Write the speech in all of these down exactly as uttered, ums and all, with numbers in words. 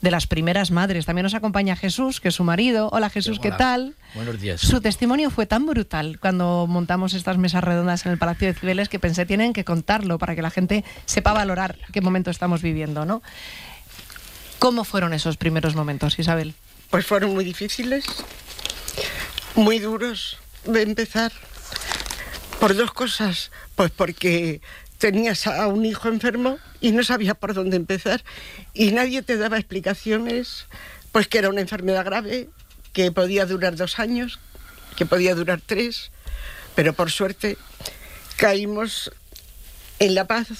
de las primeras madres. También nos acompaña Jesús, que es su marido. Hola Jesús, ¿qué Hola. tal? Buenos días. Su testimonio fue tan brutal cuando montamos estas mesas redondas en el Palacio de Cibeles que pensé, tienen que contarlo para que la gente sepa valorar qué momento estamos viviendo, ¿no? ¿Cómo fueron esos primeros momentos, Isabel? Pues fueron muy difíciles, muy duros de empezar. Por dos cosas. Pues porque tenías a un hijo enfermo y no sabías por dónde empezar. Y nadie te daba explicaciones, pues que era una enfermedad grave, que podía durar dos años, que podía durar tres. Pero por suerte caímos en La Paz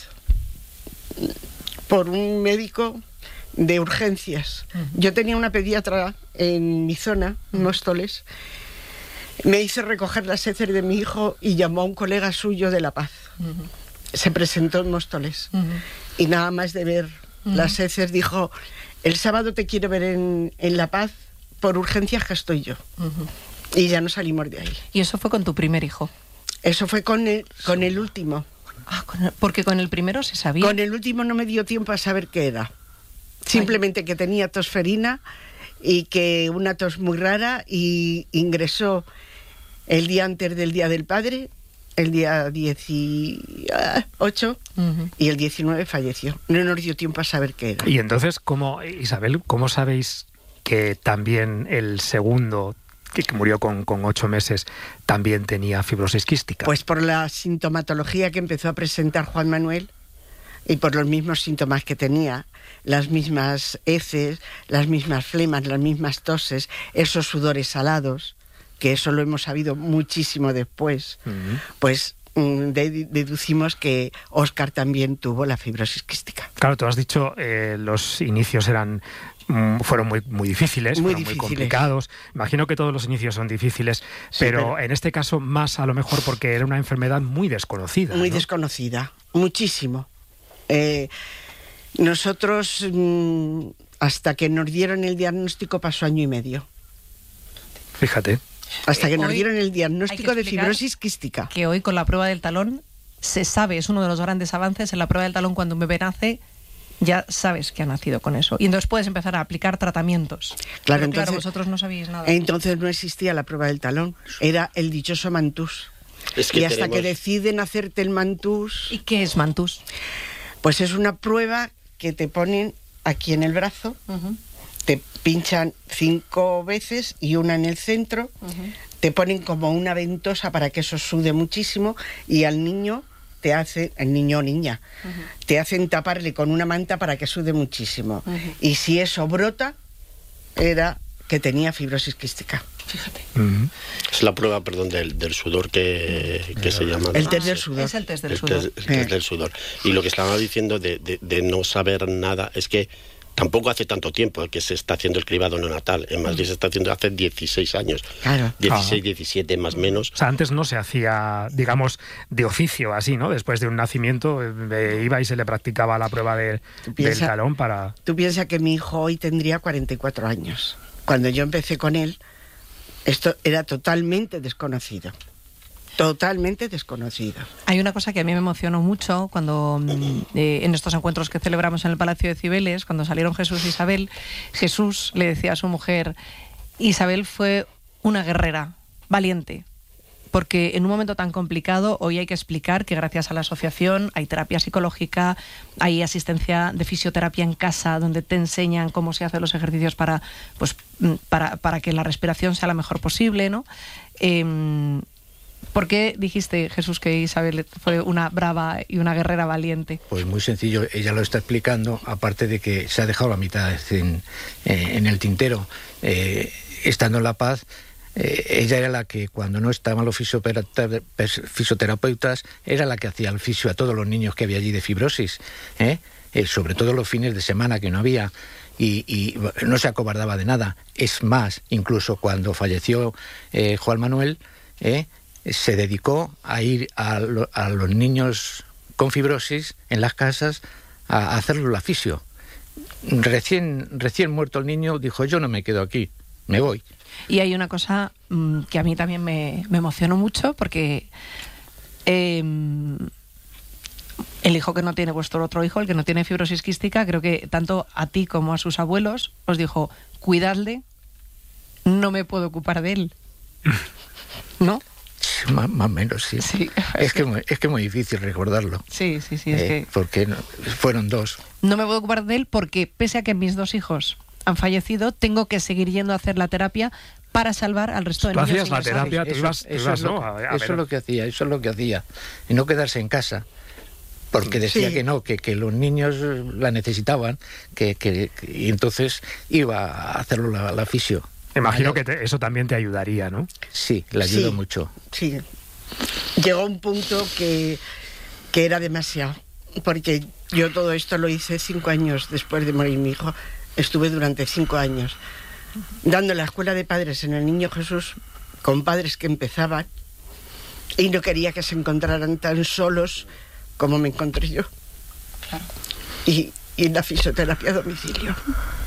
por un médico de urgencias. Uh-huh. Yo tenía una pediatra en mi zona, en Móstoles. Me hizo recoger las heces de mi hijo y llamó a un colega suyo de La Paz. Uh-huh. Se presentó en Móstoles. Uh-huh. Y nada más de ver uh-huh. las heces dijo: el sábado te quiero ver en, en La Paz, por urgencias que estoy yo. Uh-huh. Y ya no salimos de ahí. ¿Y eso fue con tu primer hijo? Eso fue con el, con el último. Ah, con el, porque con el primero se sabía. Con el último no me dio tiempo a saber qué era. Simplemente Ay. que tenía tosferina y que una tos muy rara, y ingresó el día antes del Día del Padre, el día dieciocho, uh-huh. y el diecinueve falleció. No nos dio tiempo a saber qué era. Y entonces, ¿cómo, Isabel, cómo sabéis que también el segundo, que murió con, con ocho meses, también tenía fibrosis quística? Pues por la sintomatología que empezó a presentar Juan Manuel y por los mismos síntomas que tenía, las mismas heces, las mismas flemas, las mismas toses, esos sudores salados, que eso lo hemos sabido muchísimo después, uh-huh. pues de, deducimos que Óscar también tuvo la fibrosis quística. Claro, tú has dicho, eh, los inicios eran... fueron muy muy difíciles, muy, fueron difíciles. muy complicados. Imagino que todos los inicios son difíciles, sí, pero, pero en este caso más a lo mejor porque era una enfermedad muy desconocida. Muy ¿no? desconocida, muchísimo. Eh, nosotros, mmm, hasta que nos dieron el diagnóstico, pasó año y medio. Fíjate. Hasta que eh, nos dieron el diagnóstico de fibrosis quística. Que hoy con la prueba del talón se sabe, es uno de los grandes avances en la prueba del talón. Cuando un bebé nace, ya sabes que ha nacido con eso. Y entonces puedes empezar a aplicar tratamientos. Claro, Pero, entonces, claro, vosotros no sabíais nada. Entonces no existía la prueba del talón. Era el dichoso Mantús. Es que y hasta tenemos... que deciden hacerte el Mantús... ¿Y qué es Mantús? Pues es una prueba que te ponen aquí en el brazo, uh-huh. te pinchan cinco veces y una en el centro, uh-huh. te ponen como una ventosa para que eso sude muchísimo, y al niño... te hace, el niño o niña, uh-huh. te hacen taparle con una manta para que sude muchísimo. Uh-huh. Y si eso brota, era que tenía fibrosis quística. Fíjate. Uh-huh. Es la prueba, perdón, del, del sudor que, que se llama. El test del sudor. Es el test del el sudor. Test, el test del sudor. Y lo que estaba diciendo de, de, de no saber nada es que tampoco hace tanto tiempo que se está haciendo el cribado neonatal. En Madrid se está haciendo hace dieciséis años. Claro. dieciséis, Ah. diecisiete más o menos. O sea, antes no se hacía, digamos, de oficio así, ¿no? Después de un nacimiento eh, iba y se le practicaba la prueba de, piensa, del talón para... Tú piensas que mi hijo hoy tendría cuarenta y cuatro años. Cuando yo empecé con él, esto era totalmente desconocido. Totalmente desconocido. Hay una cosa que a mí me emocionó mucho cuando eh, en estos encuentros que celebramos en el Palacio de Cibeles, cuando salieron Jesús e Isabel, Jesús le decía a su mujer: Isabel fue una guerrera, valiente, porque en un momento tan complicado hoy hay que explicar que gracias a la asociación hay terapia psicológica, hay asistencia de fisioterapia en casa donde te enseñan cómo se hacen los ejercicios para, pues, para, para que la respiración sea la mejor posible, ¿no? Eh, ¿Por qué dijiste, Jesús, que Isabel fue una brava y una guerrera valiente? Pues muy sencillo, ella lo está explicando, aparte de que se ha dejado la mitad en, eh, en el tintero. Eh, estando en La Paz, eh, ella era la que, cuando no estaban los fisioterapeutas, era la que hacía el fisio a todos los niños que había allí de fibrosis, ¿eh? Eh, sobre todo los fines de semana que no había. Y, y no se acobardaba de nada. Es más, incluso cuando falleció eh, Juan Manuel, eh, se dedicó a ir a, lo, a los niños con fibrosis en las casas a, a hacerles la fisio. Recién, recién muerto el niño, dijo: yo no me quedo aquí, me voy. Y hay una cosa mmm, que a mí también me, me emocionó mucho, porque eh, El hijo que no tiene vuestro otro hijo, el que no tiene fibrosis quística, creo que tanto a ti como a sus abuelos os dijo, cuidadle, no me puedo ocupar de él. ¿No? Más, más o menos, sí. Sí. Es que es que es muy difícil recordarlo. Sí, sí, sí. Es eh, que porque no, fueron dos. No me puedo ocupar de él porque, pese a que mis dos hijos han fallecido, tengo que seguir yendo a hacer la terapia para salvar al resto de Tú niños. hacías la terapia, tú eso, ibas, tú eso ibas, es lo, ¿no? A- a eso ver. es lo que hacía, eso es lo que hacía. Y no quedarse en casa. Porque decía Sí. que no, que, que los niños la necesitaban, que, que, que- y entonces iba a hacerlo la, la fisio. Imagino que te- eso también te ayudaría, ¿no? Sí, le ayudó Sí. mucho. Sí. Llegó un punto que, que era demasiado, porque yo todo esto lo hice cinco años después de morir mi hijo. Estuve durante cinco años dando la escuela de padres en el Niño Jesús con padres que empezaban y no quería que se encontraran tan solos como me encontré yo. Claro. Y, y en la fisioterapia a domicilio.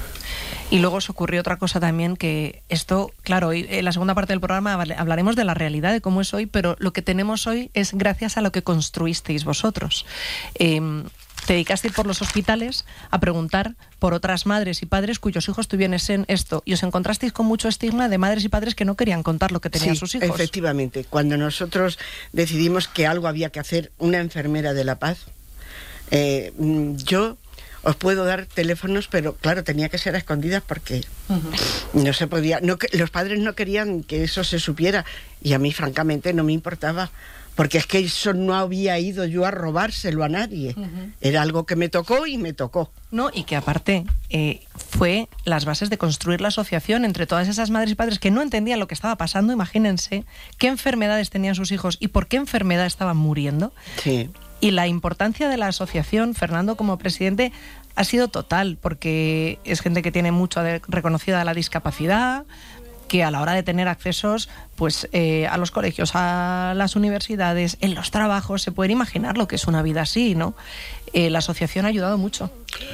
Y luego os ocurrió otra cosa también, que esto, claro, hoy, en la segunda parte del programa hablaremos de la realidad, de cómo es hoy, pero lo que tenemos hoy es gracias a lo que construisteis vosotros. Eh, te dedicasteis por los hospitales a preguntar por otras madres y padres cuyos hijos tuviesen esto, y os encontrasteis con mucho estigma de madres y padres que no querían contar lo que tenían Sí, sus hijos. efectivamente. Cuando nosotros decidimos que algo había que hacer, una enfermera de La Paz, eh, yo os puedo dar teléfonos, pero claro, tenía que ser a escondidas porque uh-huh. no se podía, no, los padres no querían que eso se supiera, y a mí francamente no me importaba, porque es que eso no había ido yo a robárselo a nadie. Uh-huh. Era algo que me tocó y me tocó. No, y que aparte eh, fue las bases de construir la asociación entre todas esas madres y padres que no entendían lo que estaba pasando. Imagínense qué enfermedades tenían sus hijos y por qué enfermedad estaban muriendo. Sí. Y la importancia de la asociación, Fernando, como presidente, ha sido total, porque es gente que tiene mucho de, reconocida la discapacidad, que a la hora de tener accesos pues eh, a los colegios, a las universidades, en los trabajos, se puede imaginar lo que es una vida así, ¿no? Eh, la asociación ha ayudado mucho.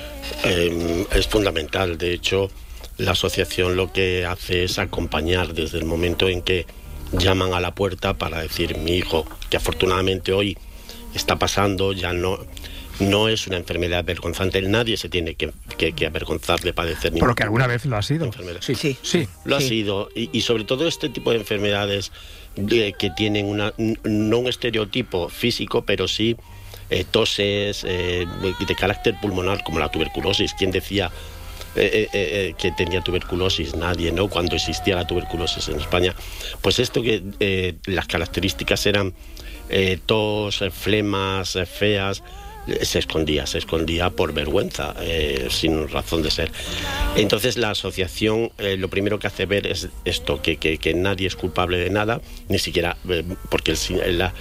Eh, es fundamental. De hecho, la asociación lo que hace es acompañar desde el momento en que llaman a la puerta para decir, mi hijo, que afortunadamente hoy está pasando, ya no... No es una enfermedad vergonzante, nadie se tiene que, que, que avergonzar de padecer ninguna. Porque alguna vez lo ha sido. Enfermedad. Sí, sí. Sí. Lo sí. ha sido. Y, y sobre todo este tipo de enfermedades de, que tienen una, no un estereotipo físico, pero sí eh, toses eh, de carácter pulmonar, como la tuberculosis. ¿Quién decía eh, eh, eh, que tenía tuberculosis? Nadie, ¿no? Cuando existía la tuberculosis en España. Pues esto que eh, las características eran eh, tos, eh, flemas, eh, feas... se escondía, se escondía por vergüenza, eh, sin razón de ser. Entonces la asociación eh, lo primero que hace ver es esto, que, que, que nadie es culpable de nada, ni siquiera, eh, porque el, la,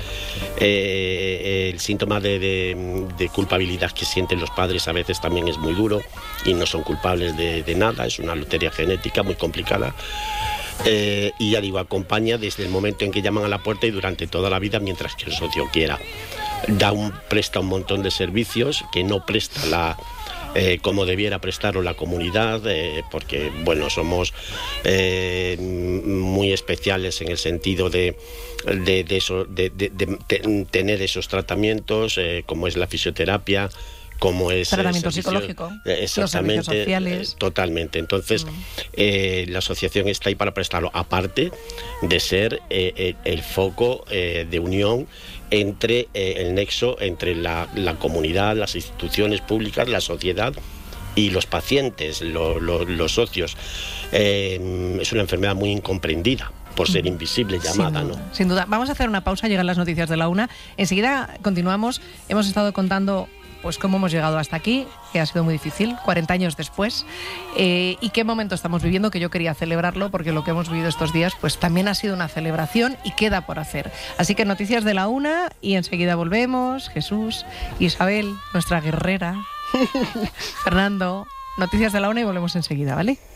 eh, el síntoma de, de, de culpabilidad que sienten los padres a veces también es muy duro, y no son culpables de, de nada, es una lotería genética muy complicada. Eh, y ya digo, acompaña desde el momento en que llaman a la puerta y durante toda la vida mientras que el socio quiera. Da un, presta un montón de servicios que no presta la eh, como debiera prestarlo la comunidad, eh, porque bueno, somos eh, muy especiales en el sentido de, de, de, eso, de, de, de, de tener esos tratamientos, eh, como es la fisioterapia, como es tratamiento eh, servicio, psicológico, eh, los servicios sociales. Eh, totalmente. Entonces, mm. eh, la asociación está ahí para prestarlo, aparte de ser eh, eh, el foco eh, de unión entre eh, el nexo entre la, la comunidad, las instituciones públicas, la sociedad y los pacientes, lo, lo, los socios. Eh, es una enfermedad muy incomprendida por ser invisible llamada, sin duda, ¿no? Sin duda. Vamos a hacer una pausa, llegan las noticias de la una. Enseguida continuamos. Hemos estado contando pues cómo hemos llegado hasta aquí, que ha sido muy difícil, cuarenta años después, eh, y qué momento estamos viviendo, que yo quería celebrarlo, porque lo que hemos vivido estos días pues también ha sido una celebración y queda por hacer. Así que noticias de la una y enseguida volvemos. Jesús, Isabel, nuestra guerrera, Fernando, noticias de la una y volvemos enseguida, ¿vale?